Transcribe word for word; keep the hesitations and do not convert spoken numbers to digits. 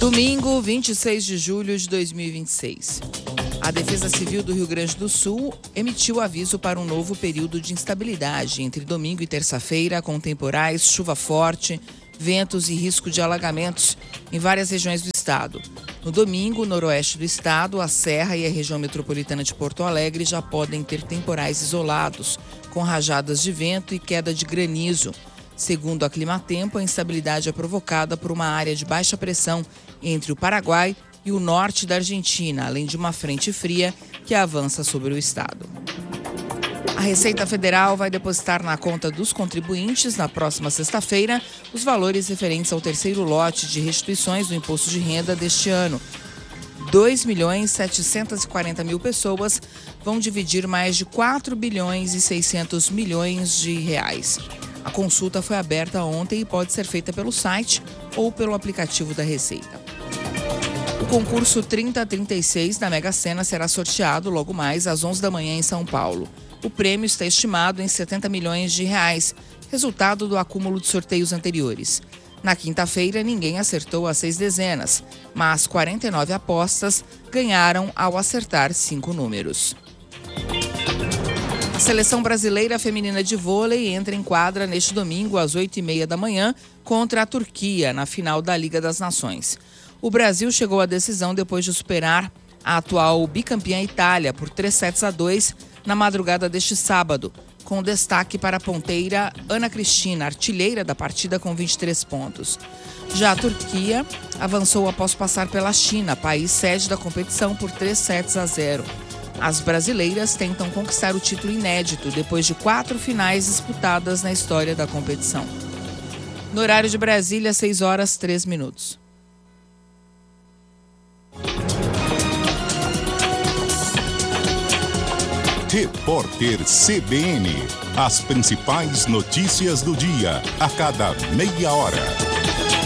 Domingo, vinte e seis de julho de dois mil e vinte e seis. A Defesa Civil do Rio Grande do Sul emitiu aviso para um novo período de instabilidade entre domingo e terça-feira, com temporais, chuva forte, ventos e risco de alagamentos em várias regiões do estado. No domingo, o noroeste do estado, a Serra e a região metropolitana de Porto Alegre já podem ter temporais isolados, com rajadas de vento e queda de granizo. Segundo a Climatempo, a instabilidade é provocada por uma área de baixa pressão entre o Paraguai e o norte da Argentina, além de uma frente fria que avança sobre o estado. A Receita Federal vai depositar na conta dos contribuintes, na próxima sexta-feira, os valores referentes ao terceiro lote de restituições do imposto de renda deste ano. dois milhões setecentos e quarenta mil pessoas vão dividir mais de quatro bilhões e seiscentos milhões de reais. A consulta foi aberta ontem e pode ser feita pelo site ou pelo aplicativo da Receita. O concurso trinta trinta e seis da Mega Sena será sorteado logo mais às onze da manhã em São Paulo. O prêmio está estimado em setenta milhões de reais, resultado do acúmulo de sorteios anteriores. Na quinta-feira, ninguém acertou as seis dezenas, mas quarenta e nove apostas ganharam ao acertar cinco números. A Seleção Brasileira Feminina de Vôlei entra em quadra neste domingo às oito e meia da manhã contra a Turquia, na final da Liga das Nações. O Brasil chegou à decisão depois de superar a atual bicampeã Itália por três sets a dois na madrugada deste sábado, com destaque para a ponteira Ana Cristina, artilheira da partida com vinte e três pontos. Já a Turquia avançou após passar pela China, país sede da competição, por três sets a zero. As brasileiras tentam conquistar o título inédito depois de quatro finais disputadas na história da competição. No horário de Brasília, seis horas, três minutos. Repórter C B N. As principais notícias do dia, a cada meia hora.